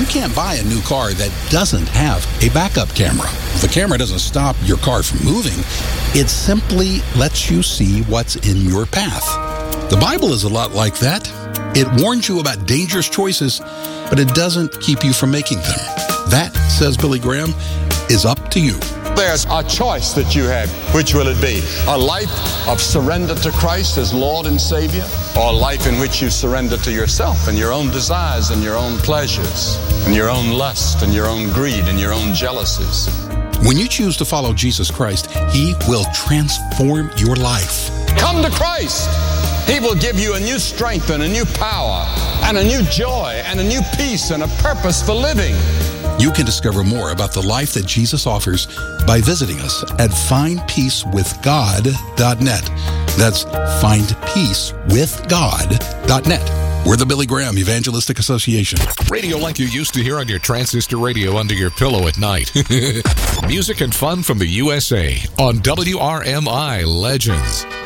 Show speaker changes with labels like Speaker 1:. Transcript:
Speaker 1: can't buy a new car that doesn't have a backup camera. The camera doesn't stop your car from moving. It simply lets you see what's in your path. The Bible is a lot like that. It warns you about dangerous choices, but it doesn't keep you from making them. That, says Billy Graham, is up to you.
Speaker 2: There's a choice that you have. Which will it be? A life of surrender to Christ as Lord and Savior, or a life in which you surrender to yourself and your own desires and your own pleasures and your own lust and your own greed and your own jealousies?
Speaker 1: When you choose to follow Jesus Christ, He will transform your life.
Speaker 2: Come to Christ. He will give you a new strength and a new power and a new joy and a new peace and a purpose for living.
Speaker 1: You can discover more about the life that Jesus offers by visiting us at findpeacewithgod.net. That's findpeacewithgod.net. We're the Billy Graham Evangelistic Association.
Speaker 3: Radio like you used to hear on your transistor radio under your pillow at night. Music and fun from the USA on WRMI Legends.